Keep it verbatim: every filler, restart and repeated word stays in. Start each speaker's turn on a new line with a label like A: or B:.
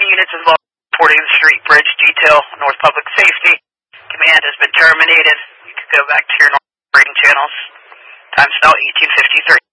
A: units involved reporting the street bridge detail, North Public Safety. Command has been terminated. You can go back to your normal operating channels. Time's now eighteen fifty-three.